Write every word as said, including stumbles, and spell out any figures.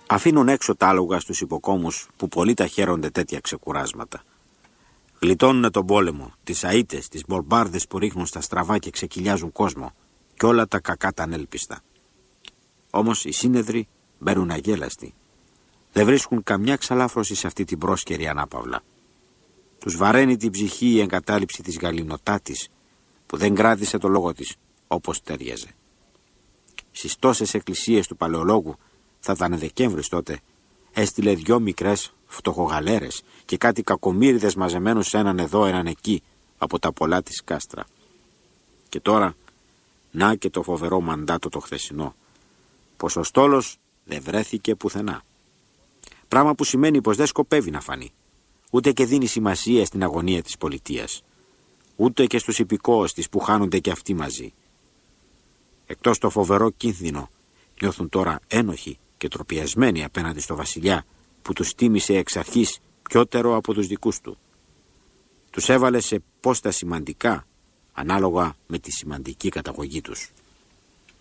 Αφήνουν έξω τα άλογα στους υποκόμους που πολύ τα χαίρονται τέτοια ξεκουράσματα. Γλιτώνουν τον πόλεμο, τις αΐτες, τις μπορμπάρδες που ρίχνουν στα στραβά και ξεκυλιάζουν κόσμο και όλα τα κακά τα ανέλπιστα. Όμως οι σύνεδροι μπαίνουν αγέλαστοι. Δεν βρίσκουν καμιά ξαλάφρωση σε αυτή την πρόσκαιρη ανάπαυλα. Τους βαραίνει την ψυχή η εγκατάλειψη της γαληνοτάτης που δεν κράτησε το λόγο της όπως τέριαζε. Στις τόσες εκκλησίες του Παλαιολόγου, θα ήταν Δεκέμβρης τότε, έστειλε δυο μικρές φτωχογαλέρες και κάτι κακομοίριδες μαζεμένους έναν εδώ έναν εκεί από τα πολλά της κάστρα. Και τώρα, να και το φοβερό μαντάτο το χθεσινό, πως ο στόλος δεν βρέθηκε πουθενά. Πράγμα που σημαίνει πως δεν σκοπεύει να φανεί, ούτε και δίνει σημασία στην αγωνία της πολιτείας, ούτε και στους υπηκόους της που χάνονται και αυτοί μαζί. Εκτός το φοβερό κίνδυνο, νιώθουν τώρα ένοχοι και τροπιασμένοι απέναντι στο βασιλιά που τους τίμησε εξ αρχής πιότερο από τους δικούς του. Τους έβαλε σε πόστα σημαντικά ανάλογα με τη σημαντική καταγωγή τους.